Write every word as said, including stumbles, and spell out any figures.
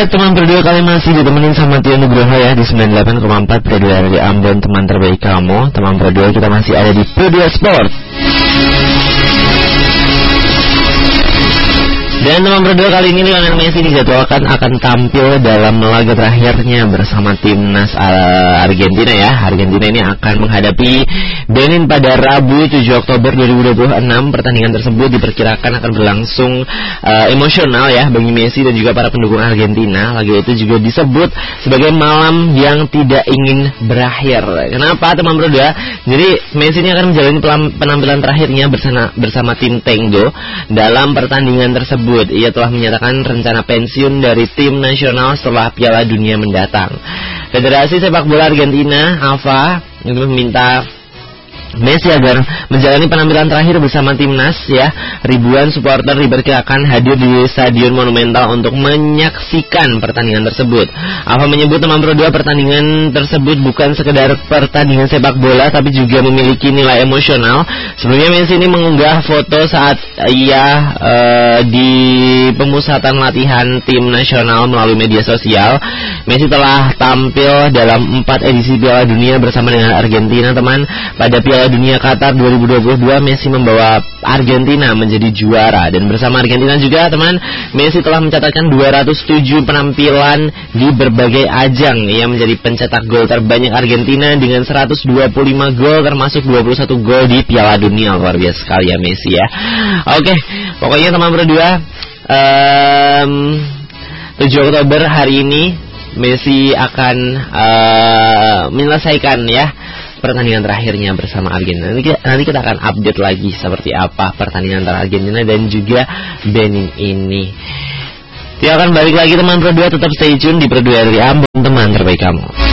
Alright, teman berdua, kali masih ditemenin sama Tio Nugroho ya di sembilan puluh delapan koma empat Pro dua dari Ambon, teman terbaik kamu. Teman berdua, kita masih ada di Pro dua Sport. Dan teman berdua, kali ini Lionel Messi dijadwalkan akan tampil dalam laga terakhirnya bersama timnas Argentina ya. Argentina ini akan menghadapi Benin pada Rabu tujuh Oktober dua ribu dua puluh enam. Pertandingan tersebut diperkirakan akan berlangsung uh, emosional ya bagi Messi dan juga para pendukung Argentina. Laga itu juga disebut sebagai malam yang tidak ingin berakhir. Kenapa teman berdua? Jadi Messi ini akan menjalani penampilan terakhirnya bersama, bersama tim Tango dalam pertandingan tersebut. Ia telah menyatakan rencana pensiun dari tim nasional setelah Piala Dunia mendatang. Federasi Sepak Bola Argentina, A F A, itu meminta Messi agar menjalani penampilan terakhir bersama timnas ya. Ribuan supporter diperkirakan hadir di Stadion Monumental untuk menyaksikan pertandingan tersebut. A F A menyebut teman berdua, pertandingan tersebut bukan sekedar pertandingan sepak bola tapi juga memiliki nilai emosional. Sebelumnya Messi ini mengunggah foto saat ia uh, di pemusatan latihan tim nasional melalui media sosial. Messi telah tampil dalam empat edisi Piala Dunia bersama dengan Argentina, teman. Pada Piala Dunia Qatar dua ribu dua puluh dua, Messi membawa Argentina menjadi juara, dan bersama Argentina juga, teman, Messi telah mencatatkan dua ratus tujuh penampilan di berbagai ajang. Ia menjadi pencetak gol terbanyak Argentina dengan seratus dua puluh lima gol, termasuk dua puluh satu gol di Piala Dunia. Luar biasa sekali ya Messi ya. Oke, pokoknya teman berdua, um, tujuh Oktober hari ini Messi akan uh, menyelesaikan ya pertandingan terakhirnya bersama Argentina. Nanti kita, nanti kita akan update lagi seperti apa pertandingan antara Argentina dan juga Benin ini. Kita akan balik lagi teman berdua, tetap stay tune di Pro dua dari Ambon, teman terbaik kamu.